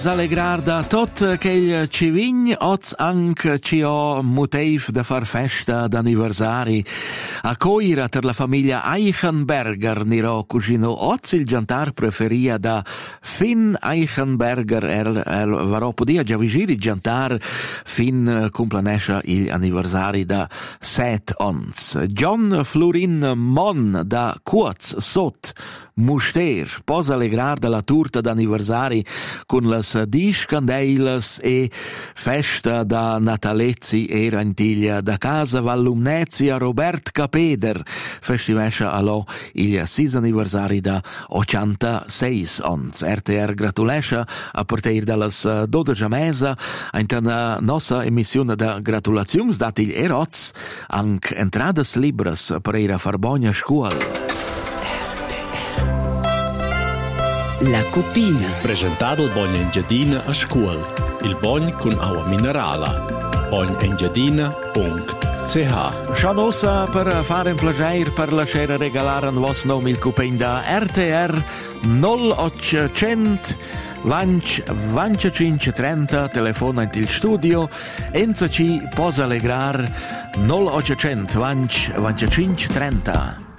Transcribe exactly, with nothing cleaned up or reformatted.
Allegrarda tot che ci vign oz anche ci ho motiv da far festa d'anniversari a coira per la famiglia Eichenberger niro cugino oz il giantar preferia da Finn Eichenberger er, er varò podia già vigiri giantar fin complanescia il anniversari da set ons John Florin Mon da Cuoz sot Muster posa allegrarda la turta d'anniversari con las dis candeilas e festa da natalezzi e rantiglia da casa Vallumnezia Robert Capeder festivescia allo il sis anniversari da ottantasei ons. R T R gratulescia a partire dallas dodici mesa in una nostra emissione da gratulazioni dati eroz anche entradas libres per ir a far bogna scuola. La Copina. Presentato il Bogn Engiadina a scuola. Il Bogn con acqua minerale. bogn engiadina punto c h. Cianosa per fare un piacere per lasciare regalare un vostro nome il Copina da R T R null ottocento venticinque trenta telefona in il studio Enza ci posa allegrar null ottocento venticinque trenta.